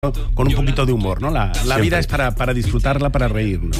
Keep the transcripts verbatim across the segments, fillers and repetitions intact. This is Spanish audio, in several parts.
con un poquito de humor, ¿no? La, la vida es para, para disfrutarla, para reírnos.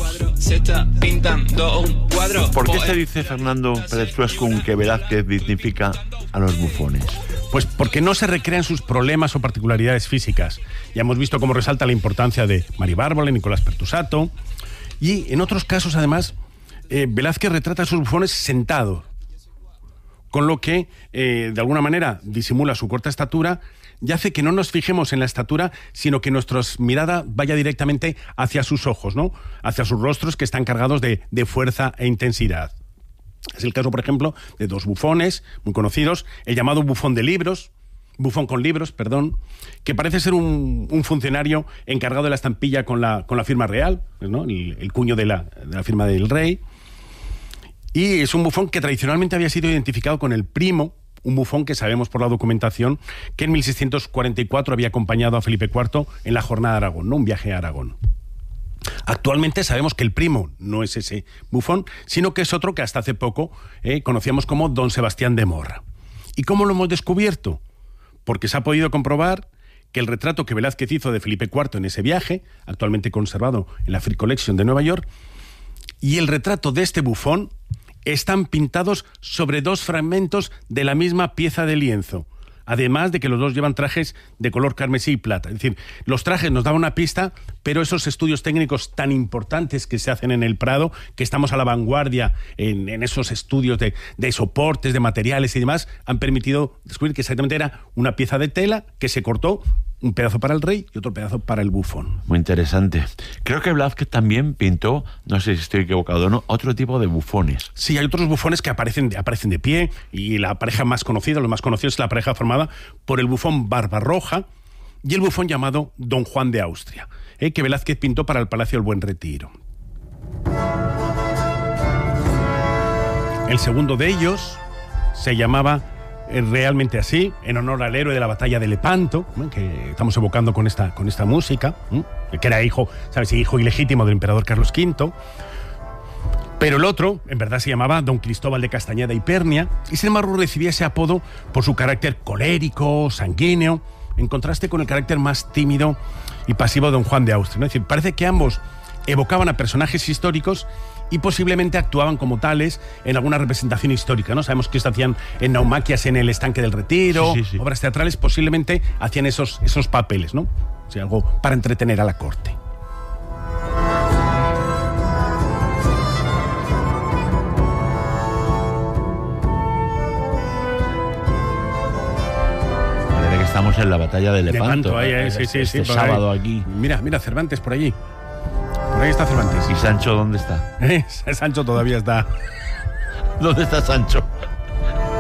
¿Por qué se dice, Fernando Pérez Suescun, que Velázquez dignifica a los bufones? Pues porque no se recrean sus problemas o particularidades físicas. Ya hemos visto cómo resalta la importancia de Mari Bárbara, Nicolás Pertusato. Y en otros casos, además, eh, Velázquez retrata a sus bufones sentados, con lo que, eh, de alguna manera, disimula su corta estatura y hace que no nos fijemos en la estatura, sino que nuestra mirada vaya directamente hacia sus ojos, ¿no? Hacia sus rostros, que están cargados de, de fuerza e intensidad. Es el caso, por ejemplo, de dos bufones muy conocidos, el llamado bufón de libros, bufón con libros, perdón, que parece ser un, un funcionario encargado de la estampilla con la, con la firma real, ¿no? el, el cuño de la, de la firma del rey. Y es un bufón que tradicionalmente había sido identificado con el primo, un bufón que sabemos por la documentación que en mil seiscientos cuarenta y cuatro había acompañado a Felipe cuarto en la jornada de Aragón, ¿no? Un viaje a Aragón. Actualmente sabemos que el primo no es ese bufón, sino que es otro que hasta hace poco eh, conocíamos como Don Sebastián de Morra. ¿Y cómo lo hemos descubierto? Porque se ha podido comprobar que el retrato que Velázquez hizo de Felipe cuarto en ese viaje, actualmente conservado en la Free Collection de Nueva York, y el retrato de este bufón están pintados sobre dos fragmentos de la misma pieza de lienzo, además de que los dos llevan trajes de color carmesí y plata. Es decir, los trajes nos daban una pista, pero esos estudios técnicos tan importantes que se hacen en el Prado, que estamos a la vanguardia en, en esos estudios de, de soportes, de materiales y demás, han permitido descubrir que exactamente era una pieza de tela que se cortó, un pedazo para el rey y otro pedazo para el bufón. Muy interesante. Creo que Velázquez también pintó, no sé si estoy equivocado o no, otro tipo de bufones. Sí, hay otros bufones que aparecen de, aparecen de pie, y la pareja más conocida, lo más conocido es la pareja formada por el bufón Barbarroja y el bufón llamado Don Juan de Austria, eh, que Velázquez pintó para el Palacio del Buen Retiro. El segundo de ellos se llamaba realmente así, en honor al héroe de la batalla de Lepanto, ¿eh? que estamos evocando con esta, con esta música, ¿eh? que era hijo, ¿sabes? hijo ilegítimo del emperador Carlos quinto. Pero el otro, en verdad, se llamaba Don Cristóbal de Castañeda y Pernia, y sin embargo recibía ese apodo por su carácter colérico, sanguíneo, en contraste con el carácter más tímido y pasivo de Don Juan de Austria, ¿no? Es decir, parece que ambos evocaban a personajes históricos y posiblemente actuaban como tales en alguna representación histórica, ¿no? Sabemos que esto hacían en naumaquias en el estanque del Retiro, sí, sí, sí. obras teatrales, posiblemente hacían esos, esos papeles, ¿no? O sea, algo para entretener a la corte. Parece que estamos en la batalla de Lepanto. Lepanto, ahí, ahí, eh, sí, sí, este sí, sábado ahí. aquí. Mira, mira, Cervantes por allí. Por ahí está Cervantes. ¿Y Sancho dónde está? ¿Eh? Sancho todavía está. ¿Dónde está Sancho?